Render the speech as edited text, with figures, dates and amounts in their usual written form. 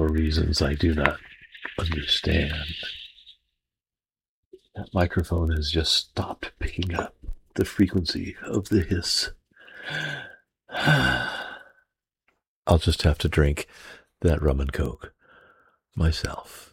for reasons I do not understand. That microphone has just stopped picking up the frequency of the hiss. I'll just have to drink that rum and coke myself.